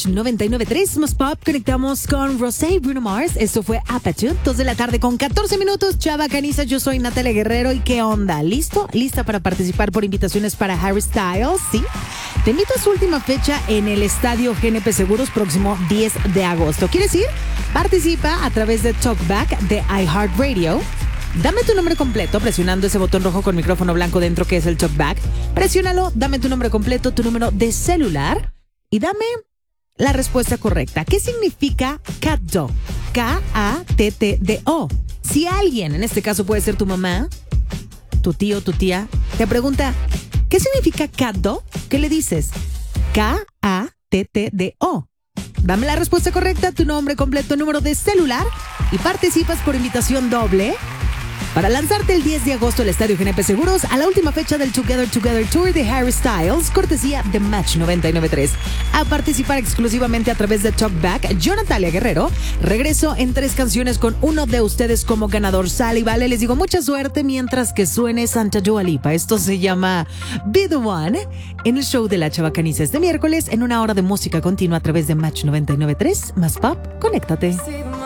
Match 99.3 más Pop. Conectamos con Rosé y Bruno Mars. Esto fue Apatitude, 2 de la tarde con 14 minutos. Chava Caniza, yo soy Natalia Guerrero. ¿Y qué onda? ¿Listo? ¿Lista para participar por invitaciones para Harry Styles? ¿Sí? Te invito a su última fecha en el Estadio GNP Seguros, próximo 10 de agosto. ¿Quieres ir? Participa a través de Talkback de iHeartRadio. Dame tu nombre completo presionando ese botón rojo con micrófono blanco dentro que es el Talkback. Presiónalo, dame tu nombre completo, tu número de celular y dame la respuesta correcta. ¿Qué significa Catdo? K-A-T-T-D-O. Si alguien, en este caso puede ser tu mamá, tu tío, tu tía, te pregunta, ¿qué significa Catdo? ¿Qué le dices? K-A-T-T-D-O. Dame la respuesta correcta, tu nombre completo, número de celular y participas por invitación doble para lanzarte el 10 de agosto al Estadio GNP Seguros a la última fecha del Together Tour de Harry Styles, cortesía de Match 99.3. A participar exclusivamente a través de Talkback, yo, Natalia Guerrero, regreso en 3 canciones con uno de ustedes como ganador. Sale y vale, les digo mucha suerte mientras que suene Santa Dua Lipa. Esto se llama Be The One en el show de la Chava Caniza este miércoles en una hora de música continua a través de Match 99.3 más Pop. Conéctate.